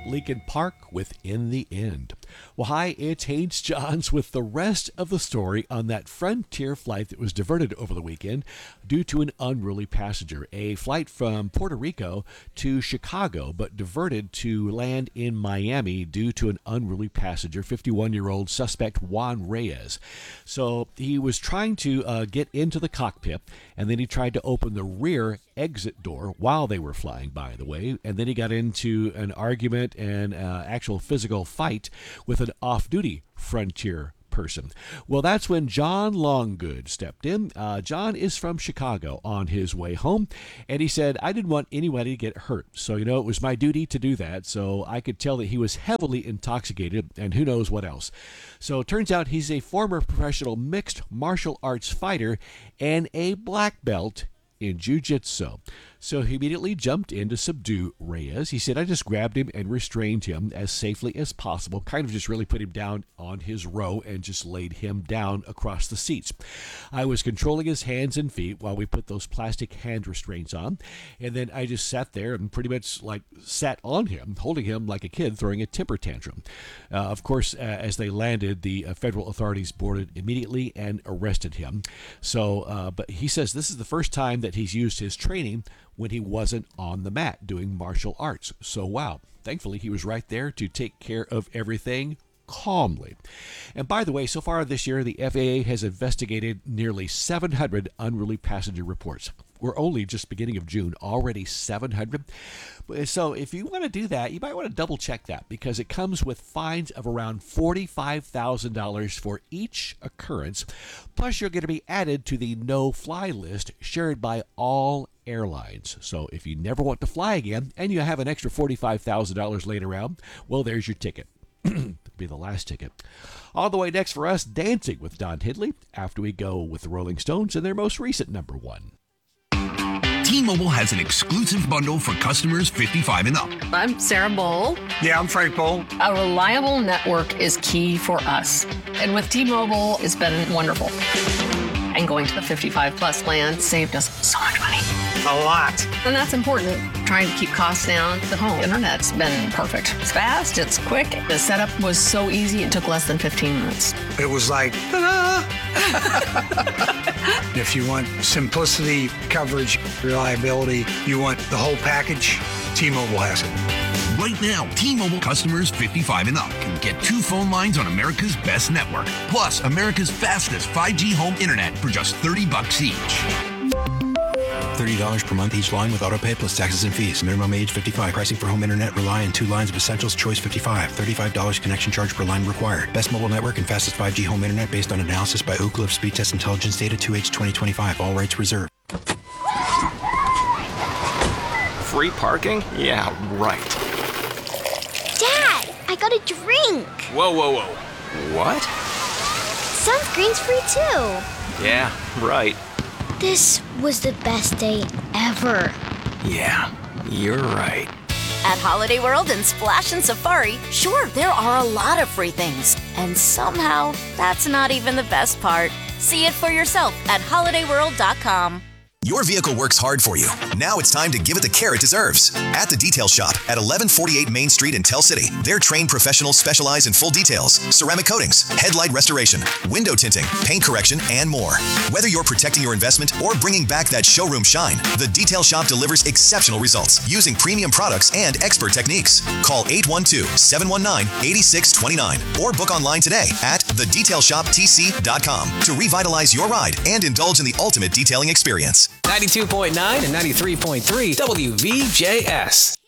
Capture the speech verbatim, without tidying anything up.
Lincoln Park within the end. Well, hi, it's Haynes Johns with the rest of the story on that Frontier flight that was diverted over the weekend due to an unruly passenger. A flight from Puerto Rico to Chicago, but diverted to land in Miami due to an unruly passenger, fifty-one-year-old suspect Juan Reyes. So he was trying to uh, get into the cockpit, and then he tried to open the rear exit door while they were flying, by the way, and then he got into an argument and uh, actual physical fight with an off-duty Frontier person. Well, that's when John Longgood stepped in. Uh, John is from Chicago on his way home, and he said, I didn't want anybody to get hurt. So, you know, it was my duty to do that. So I could tell that he was heavily intoxicated and who knows what else. So it turns out he's a former professional mixed martial arts fighter and a black belt in jiu-jitsu. So he immediately jumped in to subdue Reyes. He said, I just grabbed him and restrained him as safely as possible, kind of just really put him down on his row and just laid him down across the seats. I was controlling his hands and feet while we put those plastic hand restraints on, and then I just sat there and pretty much like sat on him, holding him like a kid throwing a temper tantrum. Uh, of course, uh, as they landed, the uh, federal authorities boarded immediately and arrested him. So, uh, but he says this is the first time that he's used his training when he wasn't on the mat doing martial arts. So, wow, thankfully he was right there to take care of everything calmly. And by the way, so far this year, the F A A has investigated nearly seven hundred unruly passenger reports. We're only just beginning of June, already seven hundred. So if you want to do that, you might want to double check that because it comes with fines of around forty-five thousand dollars for each occurrence. Plus, you're going to be added to the no-fly list shared by all airlines. So if you never want to fly again and you have an extra forty-five thousand dollars laying around, well, there's your ticket. That'll be the last ticket. All the way next for us, Dancing with Don Henley, after we go with the Rolling Stones and their most recent number one. T-Mobile has an exclusive bundle for customers fifty-five and up. I'm Sarah Bowl. Yeah, I'm Frank Bowl. A reliable network is key for us. And with T-Mobile, it's been wonderful. And going to the fifty-five plus plan saved us so much money. A lot. And that's important. Trying to keep costs down. The home internet's been perfect. It's fast, it's quick. The setup was so easy, it took less than fifteen minutes. It was like, ta-da! If you want simplicity, coverage, reliability, you want the whole package, T-Mobile has it. Right now, T-Mobile customers fifty-five and up can get two phone lines on America's best network, plus America's fastest five G home internet for just thirty bucks each. thirty dollars per month each line with autopay plus taxes and fees. Minimum age fifty-five. Pricing for home internet rely on two lines of Essentials Choice fifty-five. thirty-five dollars connection charge per line required. Best mobile network and fastest five G home internet based on analysis by Oak Cliff Speed Test Intelligence Data two H twenty twenty-five. All rights reserved. Free parking? Yeah, right. Dad, I got a drink. Whoa, whoa, whoa. What? Sunscreen's free too. Yeah, right. This was the best day ever. Yeah, you're right. At Holiday World and Splash and Safari, sure, there are a lot of free things. And somehow, that's not even the best part. See it for yourself at holiday world dot com. Your vehicle works hard for you. Now it's time to give it the care it deserves. At the Detail Shop at eleven forty-eight Main Street in Tell City, their trained professionals specialize in full details, ceramic coatings, headlight restoration, window tinting, paint correction, and more. Whether you're protecting your investment or bringing back that showroom shine, the Detail Shop delivers exceptional results using premium products and expert techniques. Call eight one two, seven one nine, eight six two nine or book online today at the detail shop t c dot com to revitalize your ride and indulge in the ultimate detailing experience. ninety-two point nine and ninety-three point three W V J S.